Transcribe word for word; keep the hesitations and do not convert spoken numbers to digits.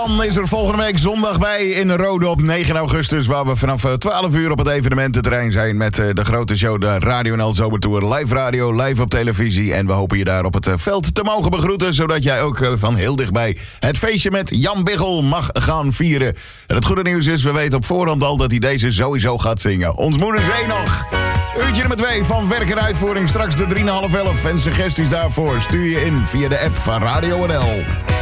Dan is er volgende week zondag bij in Rode op negen augustus... waar we vanaf twaalf uur op het evenemententerrein zijn... met de grote show, de Radio N L Zomertour. Live radio, live op televisie. En we hopen je daar op het veld te mogen begroeten... zodat jij ook van heel dichtbij het feestje met Jan Biggel mag gaan vieren. En het goede nieuws is, we weten op voorhand al... dat hij deze sowieso gaat zingen. Ons moeder zee nog. Uurtje nummer twee van werk en uitvoering. Straks de drie en half elf. En suggesties daarvoor stuur je in via de app van Radio N L.